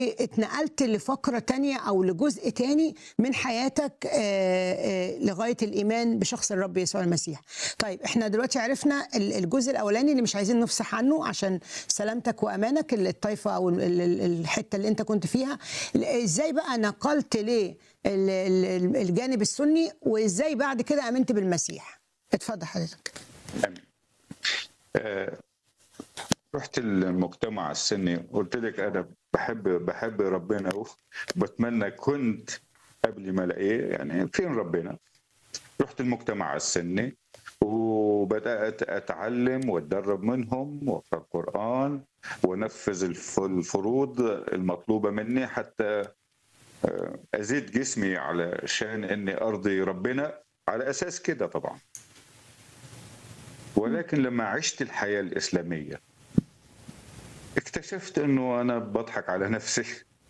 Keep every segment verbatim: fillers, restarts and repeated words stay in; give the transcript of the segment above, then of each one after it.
اتنقلت لفقرة تانية أو لجزء تاني من حياتك آه، آه، لغاية الإيمان بشخص الرب يسوع المسيح. طيب احنا دلوقتي عرفنا ال- الجزء الأولاني اللي مش عايزين نفصح عنه عشان سلامتك وأمانك، ال- الطائفة أو ال- ال- الحتة اللي أنت كنت فيها. ال- إزاي بقى نقلت ليه ال- ال- الجانب السني، وإزاي بعد كده آمنت بالمسيح؟ اتفضل حضرتك. آه، رحت المجتمع السني، قلت لك انا بحب بحب ربنا وبتمنى كنت قبل ما الاقيه يعني فين ربنا. رحت المجتمع السني وبدات اتعلم واتدرب منهم واقرا القران وانفذ الف- الفروض المطلوبه مني حتى آه، ازيد جسمي علشان اني ارضي ربنا على اساس كده طبعا. ولكن لما عشت الحياه الاسلاميه اكتشفت انه انا بضحك على نفسي.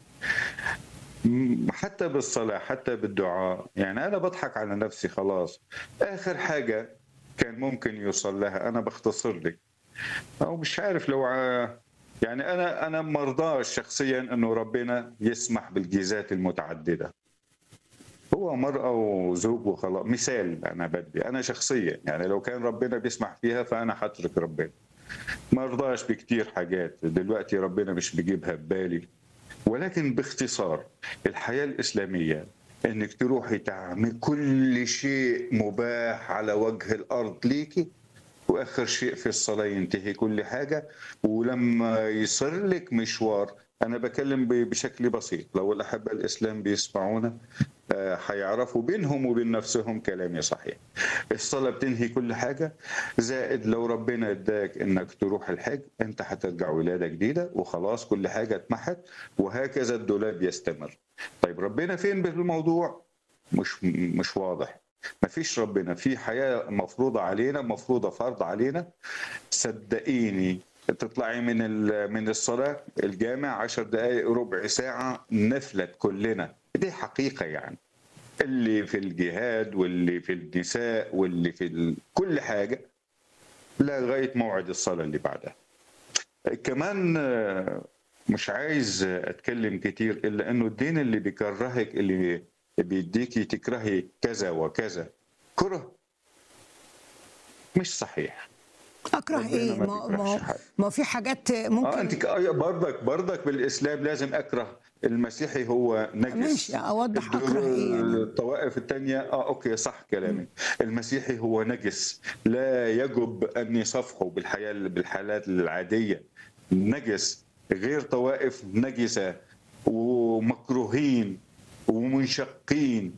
م- حتى بالصلاة حتى بالدعاء، يعني انا بضحك على نفسي خلاص. اخر حاجة كان ممكن يوصل لها انا بختصر لك، او مش عارف لو ع- يعني انا انا مرضاش شخصيا انه ربنا يسمح بالجيزات المتعددة. هو مرأة وزوج وخلاص، مثال انا بدي انا شخصيا، يعني لو كان ربنا بيسمح فيها فانا حترك ربنا. ما رضاش بكتير حاجات دلوقتي ربنا مش بيجيبها ببالي. ولكن باختصار الحياة الإسلامية انك تروحي تعمل كل شيء مباح على وجه الأرض ليكي، واخر شيء في الصلاه ينتهي كل حاجه. ولما يصير لك مشوار، انا بكلم ب- بشكل بسيط، لو الاحبه الاسلام بيسمعونا آه، هيعرفوا بينهم وبين نفسهم كلامي صحيح. الصلاه بتنهي كل حاجه، زائد لو ربنا اداك انك تروح الحج انت هترجع ولاده جديده وخلاص كل حاجه اتمحت، وهكذا الدولاب يستمر. طيب ربنا فين بالموضوع؟ مش مش واضح. ما فيش ربنا في حياة مفروضة علينا، مفروضة فرض علينا. صدقيني تطلعي من ال- من الصلاة الجامع عشر دقائق ربع ساعة نفلت كلنا، دي حقيقة يعني. اللي في الجهاد واللي في النساء واللي في ال... كل حاجة لغاية موعد الصلاة اللي بعدها. كمان آه، مش عايز اتكلم كتير الا انه الدين اللي بيكرهك، اللي بيديكي تكرهي كذا وكذا، كره مش صحيح. أكره ربنا إيه؟ ما ما بيكرهش ما حد. ما في حاجات اه انت ممكن. ك- آه، برضك برضك بالاسلام لازم اكره المسيحي، هو ماشي، نجس. أوضح أكره إيه يعني. الطوائف الثانيه اه اوكي صح كلامك. المسيحي هو نجس، لا يجب ان يصافحه بالحياه بالحالات العاديه. نجس، غير طوائف نجسه ومكروهين ومنشقين.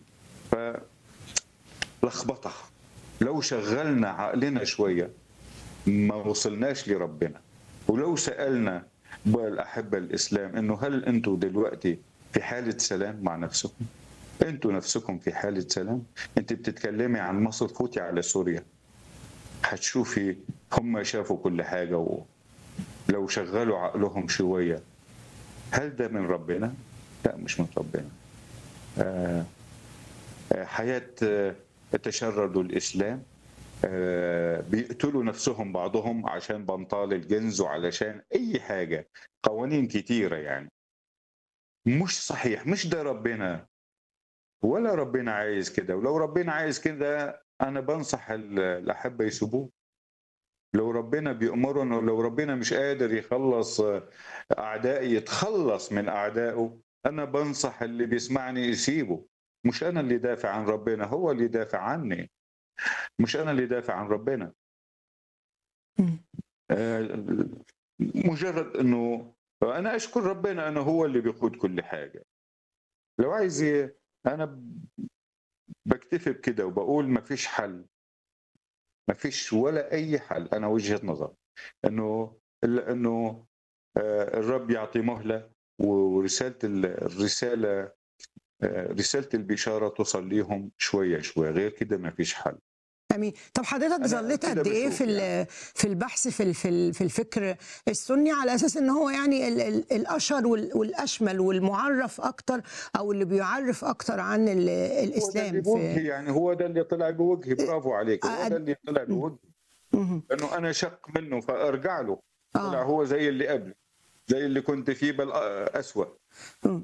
فلخبطه. لو شغلنا عقلنا شويه ما وصلناش لربنا. ولو سألنا بقى الأحبة الإسلام إنه هل أنتوا دلوقتي في حالة سلام مع نفسكم؟ أنتوا نفسكم في حالة سلام؟ أنت بتتكلمي عن مصر، فوتي على سوريا هتشوفي هم شافوا كل حاجة. ولو شغلوا عقلهم شوية، هل ده من ربنا؟ لا مش من ربنا. آه، آه، حياة آه، تشرد الإسلام، آه، بيقتلوا نفسهم بعضهم عشان بنطال الجنس وعلشان اي حاجه، قوانين كتيره يعني. مش صحيح، مش ده ربنا، ولا ربنا عايز كده. ولو ربنا عايز كده انا بنصح ال- الاحبه يسيبوه. لو ربنا بيأمرنا، ولو ربنا مش قادر يخلص آه، اعدائي، يتخلص من اعدائه، انا بنصح اللي بيسمعني يسيبه. مش انا اللي دافع عن ربنا، هو اللي دافع عني. مش انا اللي دافع عن ربنا. مم. آه، مجرد انه انا اشكر ربنا انه هو اللي بيقود كل حاجه. لو عايز ي- انا بكتفي بكده وبقول ما فيش حل. ما فيش ولا اي حل. انا وجهه نظر انه إلا انه آه، الرب يعطي مهله، ورساله ال- الرساله آه، رساله البشاره توصل ليهم شويه شويه، غير كده ما فيش حل. امين. طب حضرتك انا ظليت كده قد ايه في بشوف يعني. ال- في البحث في ال- في ال- في الفكر السني، على اساس ان هو يعني ال- ال- الاشهر وال- والاشمل والمعرف اكتر، او اللي بيعرف اكتر عن ال- هو ده اللي الاسلام في بوجهي، يعني هو ده اللي طلع بوجهي. برافو عليك، هو ده أد... اللي طلع بوجهي. مهم. لانه انا شق منه فارجع له، طلع اه هو زي اللي قبل. زي اللي كنت فيه بل أسوأ.